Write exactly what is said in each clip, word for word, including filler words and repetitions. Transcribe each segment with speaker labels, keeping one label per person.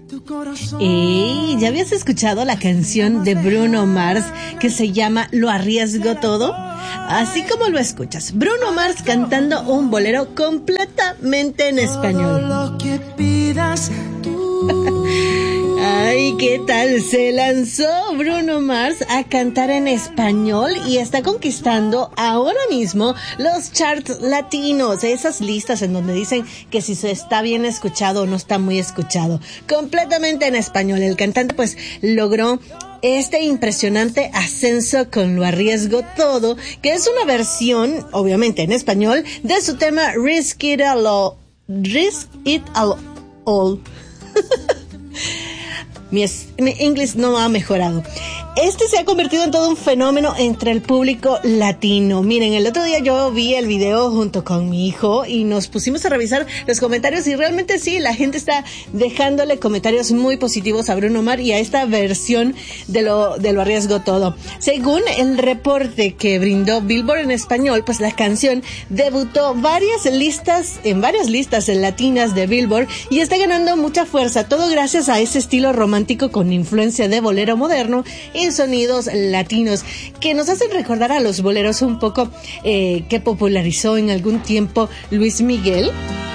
Speaker 1: ¿Y ya habías escuchado la canción de Bruno Mars que se llama Lo arriesgo todo? Así como lo escuchas, Bruno Mars cantando un bolero completamente en español. Lo que pidas tú. Ay, ¿qué tal? Se lanzó Bruno Mars a cantar en español y está conquistando ahora mismo los charts latinos, esas listas en donde dicen que si se está bien escuchado o no está muy escuchado. Completamente en español. El cantante pues logró este impresionante ascenso con Lo arriesgo todo, que es una versión, obviamente en español, de su tema Risk It All. Risk It All. Mi, mi inglés no ha mejorado. Este se ha convertido en todo un fenómeno entre el público latino. Miren, el otro día yo vi el video junto con mi hijo y nos pusimos a revisar los comentarios y realmente sí, la gente está dejándole comentarios muy positivos a Bruno Mars y a esta versión de lo, de lo arriesgo todo. Según el reporte que brindó Billboard en español, pues la canción debutó varias listas, en varias listas latinas de Billboard y está ganando mucha fuerza, todo gracias a ese estilo romántico con influencia de bolero moderno y sonidos latinos que nos hacen recordar a los boleros un poco eh, que popularizó en algún tiempo Luis Miguel.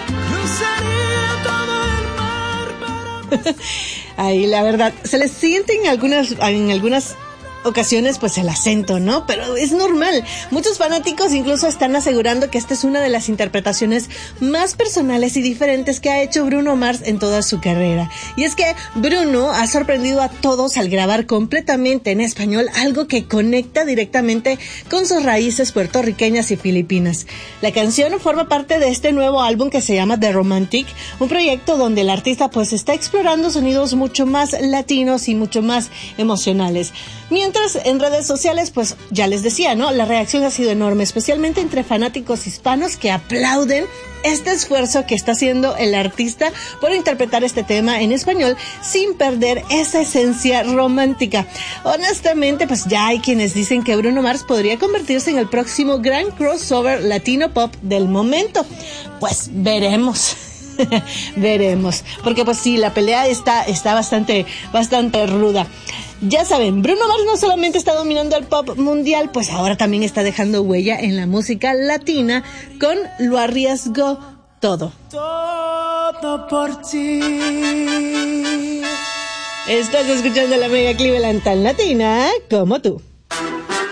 Speaker 1: Ahí la verdad se les siente en algunas en algunas ocasiones pues el acento, ¿no? Pero es normal. Muchos fanáticos incluso están asegurando que esta es una de las interpretaciones más personales y diferentes que ha hecho Bruno Mars en toda su carrera. Y es que Bruno ha sorprendido a todos al grabar completamente en español algo que conecta directamente con sus raíces puertorriqueñas y filipinas. La canción forma parte de este nuevo álbum que se llama The Romantic, un proyecto donde el artista pues está explorando sonidos mucho más latinos y mucho más emocionales. Mientras en redes sociales, pues ya les decía, ¿no? La reacción ha sido enorme, especialmente entre fanáticos hispanos que aplauden este esfuerzo que está haciendo el artista por interpretar este tema en español sin perder esa esencia romántica. Honestamente, pues ya hay quienes dicen que Bruno Mars podría convertirse en el próximo gran crossover latino pop del momento. Pues veremos. Veremos, porque pues sí, la pelea está, está bastante, bastante ruda. Ya saben, Bruno Mars no solamente está dominando el pop mundial, pues ahora también está dejando huella en la música latina con Lo arriesgo todo. Todo por ti. Estás escuchando la Mega Cleveland tan latina como tú.